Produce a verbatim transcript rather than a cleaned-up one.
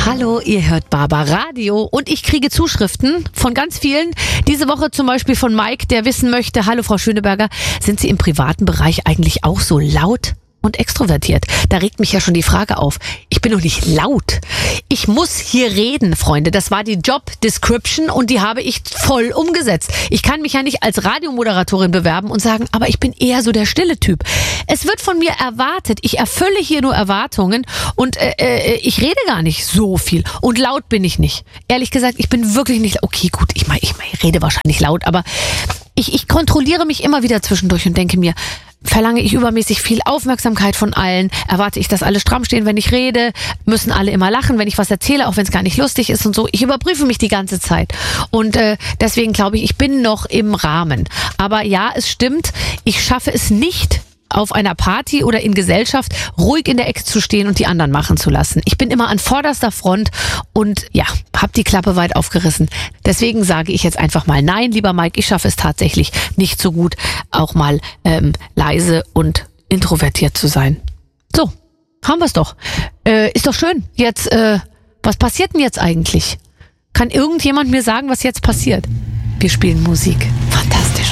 Hallo, ihr hört Barbaradio und ich kriege Zuschriften von ganz vielen. Diese Woche zum Beispiel von Mike, der wissen möchte, hallo Frau Schöneberger, sind Sie im privaten Bereich eigentlich auch so laut und extrovertiert? Da regt mich ja schon die Frage auf. Ich bin doch nicht laut. Ich muss hier reden, Freunde. Das war die Job Description und die habe ich voll umgesetzt. Ich kann mich ja nicht als Radiomoderatorin bewerben und sagen, aber ich bin eher so der stille Typ. Es wird von mir erwartet. Ich erfülle hier nur Erwartungen und äh, äh, ich rede gar nicht so viel. Und laut bin ich nicht. Ehrlich gesagt, ich bin wirklich nicht... Okay, gut, ich, mein, ich, mein, ich rede wahrscheinlich laut, aber ich, ich kontrolliere mich immer wieder zwischendurch und denke mir, verlange ich übermäßig viel Aufmerksamkeit von allen? Erwarte ich, dass alle stramm stehen, wenn ich rede? Müssen alle immer lachen, wenn ich was erzähle, auch wenn es gar nicht lustig ist und so? Ich überprüfe mich die ganze Zeit. Und äh, deswegen glaube ich, ich bin noch im Rahmen. Aber ja, es stimmt, ich schaffe es nicht, auf einer Party oder in Gesellschaft ruhig in der Ecke zu stehen und die anderen machen zu lassen. Ich bin immer an vorderster Front und ja, hab die Klappe weit aufgerissen. Deswegen sage ich jetzt einfach mal nein, lieber Mike, ich schaffe es tatsächlich nicht so gut, auch mal ähm, leise und introvertiert zu sein. So, haben wir es doch. Äh, ist doch schön. Jetzt, äh, was passiert denn jetzt eigentlich? Kann irgendjemand mir sagen, was jetzt passiert? Wir spielen Musik. Fantastisch.